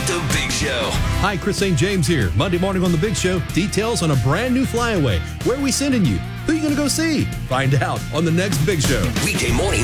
The Big Show. Hi, Chris St. James here. Monday morning on The Big Show. Details on a brand new flyaway. Where are we sending you? Who are you going to go see? Find out on the next Big Show. Weekday mornings